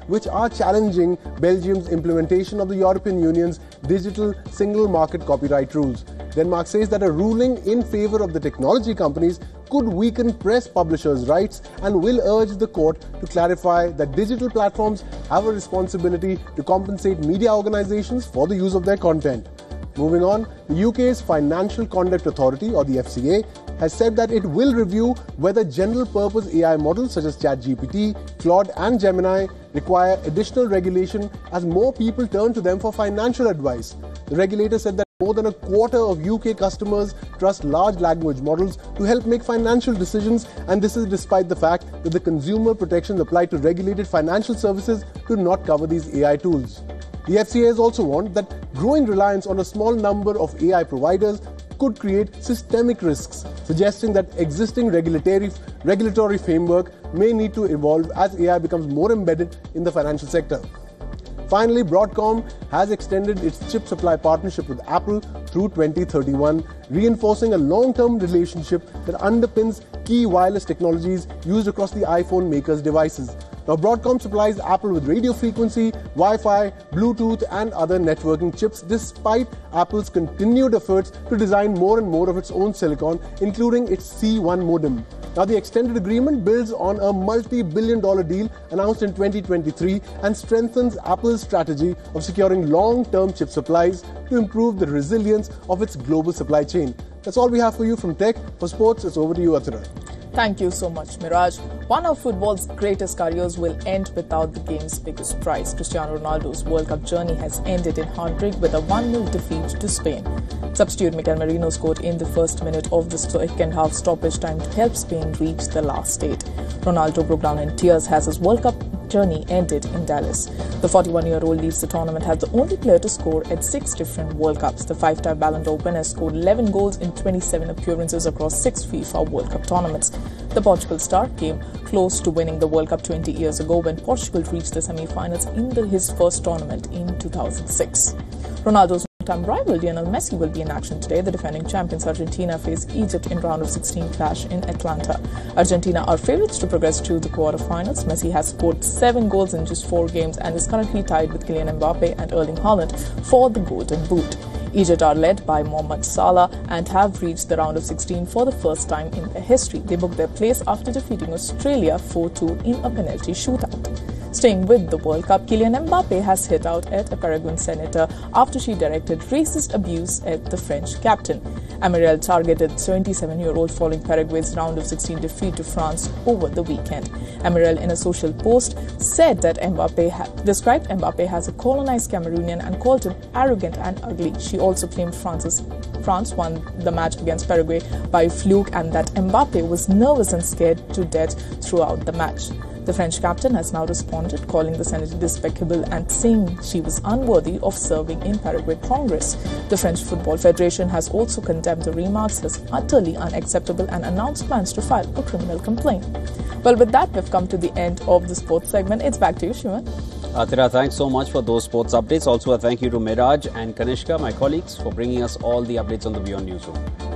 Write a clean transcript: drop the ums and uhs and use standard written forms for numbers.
which are challenging Belgium's implementation of the European Union's digital single market copyright rules. Denmark says that a ruling in favor of the technology companies could weaken press publishers' rights and will urge the court to clarify that digital platforms have a responsibility to compensate media organizations for the use of their content. Moving on, the UK's Financial Conduct Authority, or the FCA, has said that it will review whether general-purpose AI models such as ChatGPT, Claude and Gemini require additional regulation as more people turn to them for financial advice. The regulator said that more than a quarter of UK customers trust large language models to help make financial decisions, and this is despite the fact that the consumer protections applied to regulated financial services do not cover these AI tools. The FCA has also warned that growing reliance on a small number of AI providers could create systemic risks, suggesting that existing regulatory framework may need to evolve as AI becomes more embedded in the financial sector. Finally, Broadcom has extended its chip supply partnership with Apple through 2031, reinforcing a long-term relationship that underpins key wireless technologies used across the iPhone maker's devices. Now, Broadcom supplies Apple with radio frequency, Wi-Fi, Bluetooth and other networking chips despite Apple's continued efforts to design more and more of its own silicon, including its C1 modem. Now, the extended agreement builds on a multi-billion-dollar deal announced in 2023 and strengthens Apple's strategy of securing long-term chip supplies to improve the resilience of its global supply chain. That's all we have for you from Tech. For sports, it's over to you, Athira. Thank you so much, Miraj. One of football's greatest careers will end without the game's biggest prize. Cristiano Ronaldo's World Cup journey has ended in heartbreak with a 1-0 defeat to Spain. Substitute Mikel Merino scored in the first minute of the second half stoppage time to help Spain reach the last eight. Ronaldo broke down in tears as his World Cup journey ended in Dallas. The 41-year-old leaves the tournament as the only player to score at 6 different World Cups. The 5-time Ballon d'Or winner scored 11 goals in 27 appearances across 6 FIFA World Cup tournaments. The Portugal star came close to winning the World Cup 20 years ago when Portugal reached the semi-finals in his first tournament in 2006. Ronaldo's time rival Lionel Messi will be in action today. The defending champions Argentina face Egypt in round of 16 clash in Atlanta. Argentina are favourites to progress to the quarter-finals. Messi has scored 7 goals in just 4 games and is currently tied with Kylian Mbappe and Erling Haaland for the Golden Boot. Egypt are led by Mohamed Salah and have reached the round of 16 for the first time in their history. They booked their place after defeating Australia 4-2 in a penalty shootout. Staying with the World Cup, Kylian Mbappe has hit out at a Paraguayan senator after she directed racist abuse at the French captain. Amiral targeted 77-year-old following Paraguay's round of 16 defeat to France over the weekend. Amiral, in a social post, said that described Mbappe as a colonized Cameroonian and called him arrogant and ugly. She also claimed France won the match against Paraguay by fluke and that Mbappe was nervous and scared to death throughout the match. The French captain has now responded, calling the senator despicable and saying she was unworthy of serving in Paraguay Congress. The French Football Federation has also condemned the remarks as utterly unacceptable and announced plans to file a criminal complaint. Well, with that, we've come to the end of the sports segment. It's back to you, Shivan. Athira, thanks so much for those sports updates. Also, a thank you to Miraj and Kanishka, my colleagues, for bringing us all the updates on the Beyond Newsroom.